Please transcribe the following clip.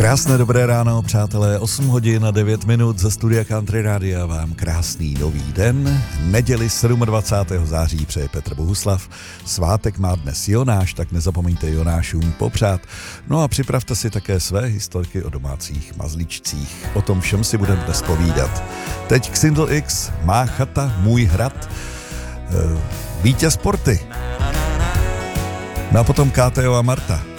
Krásné dobré ráno, přátelé, 8 hodin a 9 minut ze studia Country Rádia vám krásný nový den. Neděli 27. září přeje Petr Bohuslav. Svátek má dnes Jonáš, tak nezapomeňte Jonášům popřát. No a připravte si také své historky o domácích mazlíčcích. O tom všem si budeme dnes povídat. Teď Xindl X, Má chata, můj hrad, Vítěz Sporty. No a potom KTO a Marta.